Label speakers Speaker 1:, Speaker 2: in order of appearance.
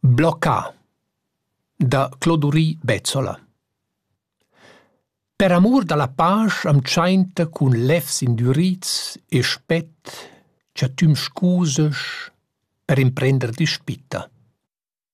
Speaker 1: Bloccà da Clodurì Bezzola. Per amur da la pasch amtschainta cun levs indürits e spett, chatüm scusas per imprender dispitta.